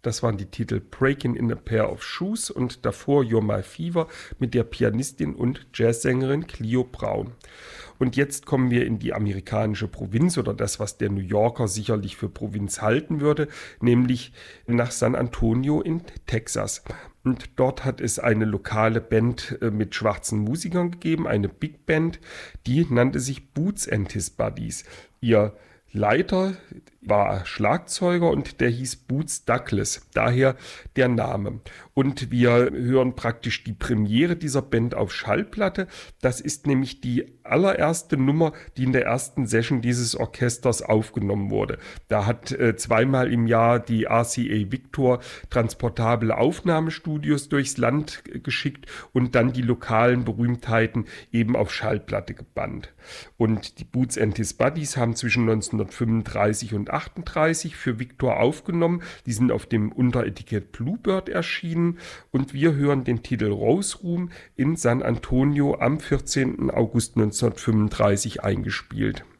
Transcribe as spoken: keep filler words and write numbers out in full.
Das waren die Titel Breaking in a Pair of Shoes und davor You're My Fever mit der Pianistin und Jazzsängerin Clio Brown. Und jetzt kommen wir in die amerikanische Provinz oder das, was der New Yorker sicherlich für Provinz halten würde, nämlich nach San Antonio in Texas. Und dort hat es eine lokale Band mit schwarzen Musikern gegeben, eine Big Band, die nannte sich Boots and His Buddies. Ihr Leiter war Schlagzeuger und der hieß Boots Douglas, daher der Name. Und wir hören praktisch die Premiere dieser Band auf Schallplatte. Das ist nämlich die allererste Nummer, die in der ersten Session dieses Orchesters aufgenommen wurde. Da hat äh, zweimal im Jahr die R C A Victor transportable Aufnahmestudios durchs Land äh, geschickt und dann die lokalen Berühmtheiten eben auf Schallplatte gebannt. Und die Boots and His Buddies haben zwischen neunzehnhundertfünfunddreißig und achtunddreißig für Victor aufgenommen. Die sind auf dem Unteretikett Bluebird erschienen und wir hören den Titel Rose Room in San Antonio am vierzehnten August neunzehnhundertfünfunddreißig eingespielt.